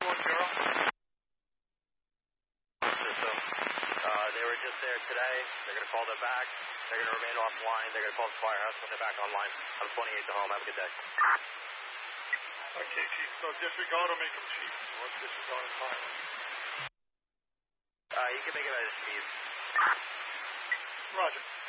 System. They were just there today. They're going to call them back. They're going to remain offline. They're going to call the firehouse when they're back online. I'm 28 to home. Have a good day. Okay, Chief. So disregard or make him Chief? Or disregard is fine. You can make it as Chief. Roger.